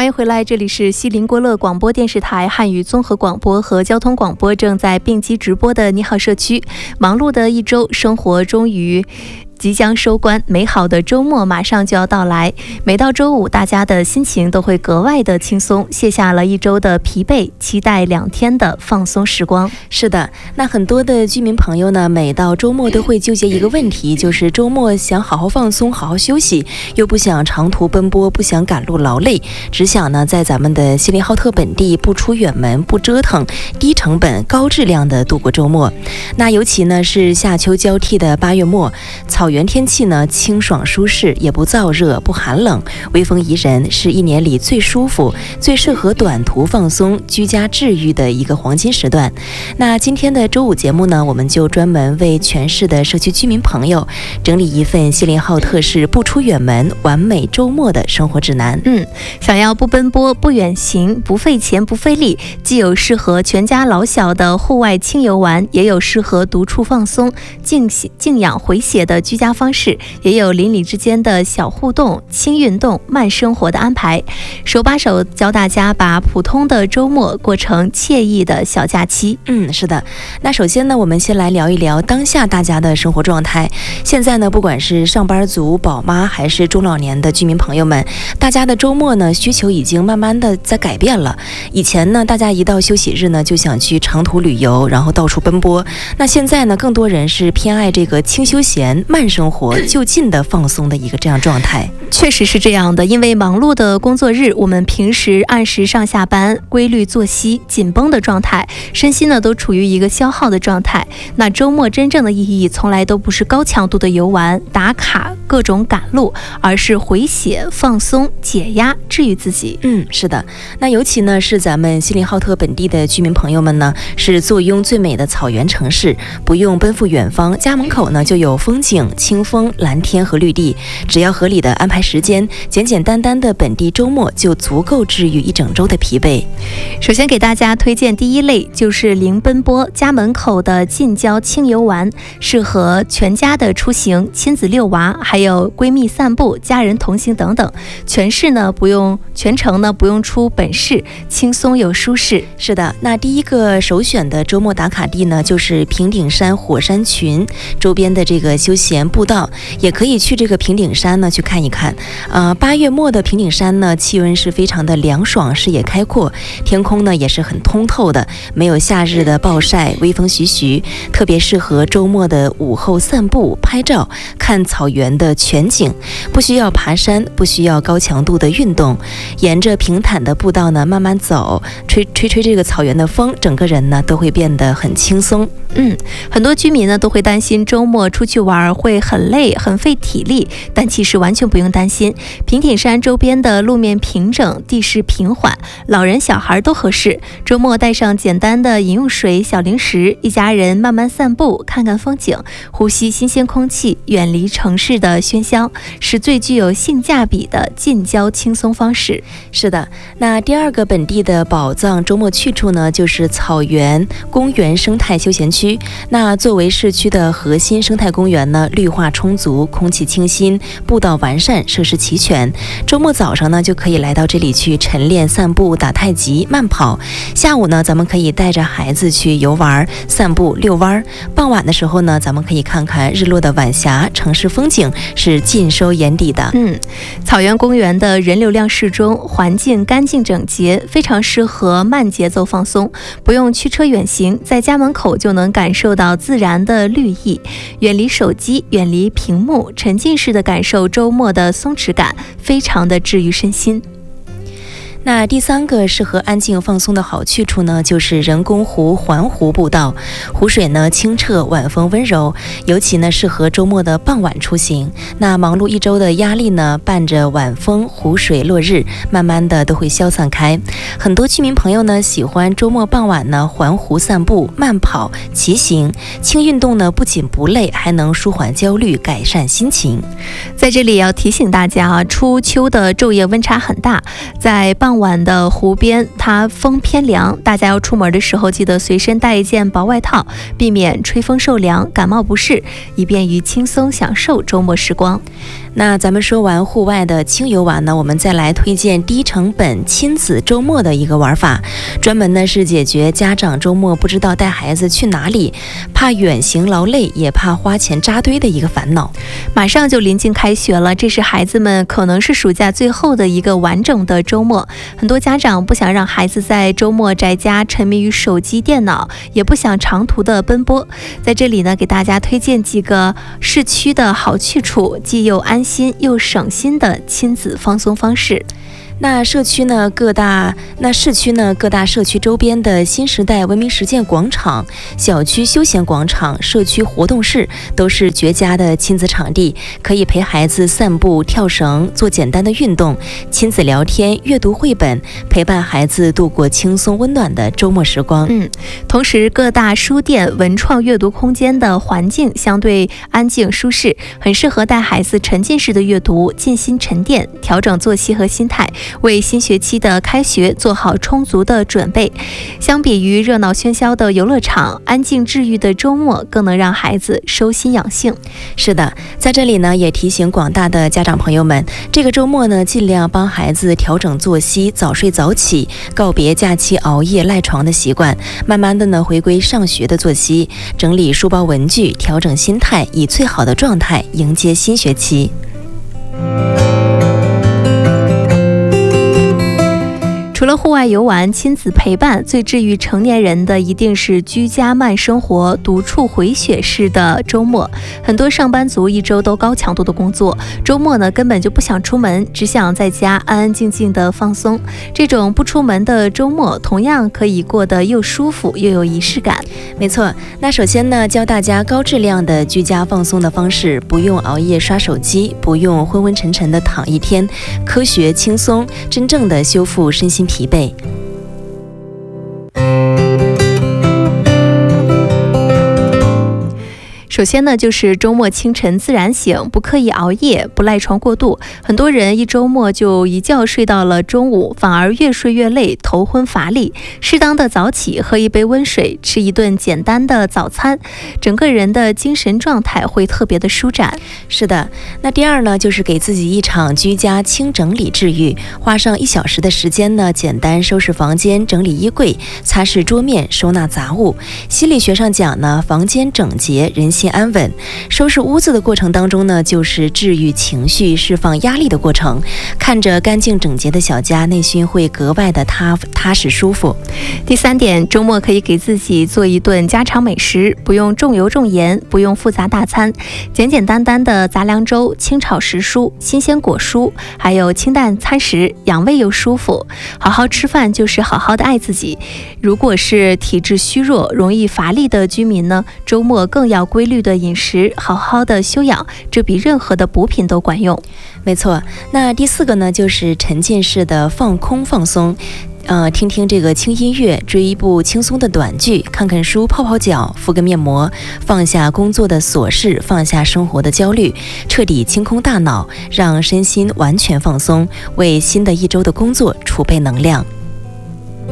迎回来，这里是西林郭勒广播电视台汉语综合广播和交通广播正在并机直播的你好社区。忙碌的一周，生活终于即将收官，美好的周末马上就要到来。每到周五，大家的心情都会格外的轻松，卸下了一周的疲惫，期待2天的放松时光。 是的，那很多的居民朋友呢，每到周末都会纠结一个问题，就是周末想好好放松，好好休息，又不想长途奔波，不想赶路劳累，只想呢在咱们的锡林浩特本地不出远门，不折腾，低成本高质量的度过周末。那尤其呢是夏秋交替的8月末，草原天气呢清爽舒适，也不燥热不寒冷，微风宜人，是一年里最舒服最适合短途放松居家治愈的一个黄金时段。那今天的周五节目呢，我们就专门为全市的社区居民朋友整理一份锡林浩特市不出远门完美周末的生活指南。 想要不奔波不远行，不费钱不费力，既有适合全家老小的户外轻游玩，也有适合独处放松静养回血的居家方式，也有邻里之间的小互动、轻运动、慢生活的安排，手把手教大家把普通的周末过成惬意的小假期。 是的。那首先呢，我们先来聊一聊当下大家的生活状态。现在呢，不管是上班族、宝妈还是中老年的居民朋友们，大家的周末呢需求已经慢慢的在改变了。以前呢，大家一到休息日呢就想去长途旅游，然后到处奔波。那现在呢，更多人是偏爱这个轻休闲、慢生活、就近的放松的一个这样状态。 确实是这样的，因为忙碌的工作日，我们平时按时上下班，规律作息，紧绷的状态，身心呢都处于一个消耗的状态。那周末真正的意义从来都不是高强度的游玩、打卡、各种赶路，而是回血、放松、解压、治愈自己。 是的。那尤其呢是咱们锡林浩特本地的居民朋友们呢，是坐拥最美的草原城市，不用奔赴远方，家门口呢就有风景、清风、蓝天和绿地，只要合理的安排时间，简简单单的本地周末就足够治愈一整周的疲惫。 首先给大家推荐第一类，就是零奔波，家门口的近郊轻游玩，适合全家的出行，亲子遛娃，还有闺蜜散步、家人同行等等。全程呢不用出本市，轻松又舒适。 是的。那第一个首选的周末打卡地呢，就是平顶山火山群周边的这个休闲步道，也可以去这个平顶山呢去看一看。8月末的平顶山呢，气温是非常的凉爽，视野开阔，天空呢也是很通透的，没有夏日的暴晒，微风徐徐，特别适合周末的午后散步、拍照、看草原的全景，不需要爬山，不需要高强度的运动，沿着平坦的步道呢慢慢走，吹这个草原的风，整个人呢都会变得很轻松。 很多居民呢都会担心周末出去玩会很累很费体力，但其实完全不用担心。平顶山周边的路面平整，地势平缓，老人小孩都合适。周末带上简单的饮用水、小零食，一家人慢慢散步，看看风景，呼吸新鲜空气，远离城市的喧嚣，是最具有性价比的近郊轻松方式。 是的。那第二个本地的宝藏周末去处呢，就是草原公园生态休闲区。那作为市区的核心生态公园呢，绿化充足，空气清新，步道完善，设施齐全。周末早上呢就可以来到这里去晨练、散步、打太极、慢跑。下午呢咱们可以带着孩子去游玩、散步、遛弯。傍晚的时候呢，咱们可以看看日落的晚霞，城市风景是尽收眼底的。 草原公园的人流量适中，环境干净整洁，非常适合慢节奏放松，不用驱车远行，在家门口就能感受到自然的绿意，远离手机，远离屏幕，沉浸式的感受周末的松弛感，非常的治愈身心。 那第三个适合安静放松的好去处呢，就是人工湖环湖步道。湖水呢清澈，晚风温柔，尤其呢适合周末的傍晚出行。那忙碌一周的压力呢，伴着晚风、湖水、落日，慢慢的都会消散开。很多居民朋友呢喜欢周末傍晚呢环湖散步、慢跑、骑行，轻运动呢不仅不累，还能舒缓焦虑，改善心情。 在这里要提醒大家啊，初秋的昼夜温差很大，在傍傍晚的湖边，它风偏凉，大家要出门的时候记得随身带一件薄外套，避免吹风受凉、感冒不适，以便于轻松享受周末时光。 那咱们说完户外的轻游玩呢，我们再来推荐低成本亲子周末的一个玩法，专门呢是解决家长周末不知道带孩子去哪里，怕远行劳累，也怕花钱扎堆的一个烦恼。 马上就临近开学了，这是孩子们可能是暑假最后的一个完整的周末，很多家长不想让孩子在周末宅家沉迷于手机电脑，也不想长途的奔波。在这里呢，给大家推荐几个市区的好去处，既又安心又省心的亲子放松方式。 那市区呢，各大社区周边的新时代文明实践广场、小区休闲广场、社区活动室都是绝佳的亲子场地，可以陪孩子散步、跳绳、做简单的运动，亲子聊天、阅读绘本，陪伴孩子度过轻松温暖的周末时光。 同时各大书店、文创阅读空间的环境相对安静舒适，很适合带孩子沉浸式的阅读，静心沉淀，调整作息和心态，为新学期的开学做好充足的准备。相比于热闹喧嚣的游乐场，安静治愈的周末更能让孩子收心养性。 是的，在这里呢，也提醒广大的家长朋友们，这个周末呢，尽量帮孩子调整作息，早睡早起，告别假期熬夜赖床的习惯，慢慢的呢，回归上学的作息，整理书包文具，调整心态，以最好的状态迎接新学期。 除了户外游玩，亲子陪伴最治愈成年人的一定是居家慢生活、独处回血式的周末。很多上班族一周都高强度的工作，周末呢根本就不想出门，只想在家安安静静的放松。这种不出门的周末，同样可以过得又舒服又有仪式感。 没错，那首先呢，教大家高质量的居家放松的方式，不用熬夜刷手机，不用昏昏沉沉的躺一天，科学轻松，真正的修复身心疲惫。 首先呢，就是周末清晨自然醒，不刻意熬夜，不赖床过度。很多人一周末就一觉睡到了中午，反而越睡越累，头昏乏力。适当的早起，喝一杯温水，吃一顿简单的早餐，整个人的精神状态会特别的舒展。 是的，那第二呢，就是给自己一场居家轻整理治愈，花上1小时的时间呢，简单收拾房间，整理衣柜，擦拭桌面，收纳杂物。心理学上讲呢，房间整洁，人心安稳。收拾屋子的过程当中呢，就是治愈情绪、释放压力的过程。看着干净整洁的小家，内心会格外的踏实舒服。 第3点，周末可以给自己做一顿家常美食，不用重油重盐，不用复杂大餐，简简单单的杂粮粥、清炒时蔬、新鲜果蔬，还有清淡餐食，养胃又舒服。好好吃饭就是好好的爱自己。如果是体质虚弱、容易乏力的居民呢，周末更要规律的饮食，好好的休养，这比任何的补品都管用。 没错，那第4个呢，就是沉浸式的放空放松。听听这个轻音乐，追一部轻松的短剧，看看书，泡泡脚，敷个面膜，放下工作的琐事，放下生活的焦虑，彻底清空大脑，让身心完全放松，为新的一周的工作储备能量。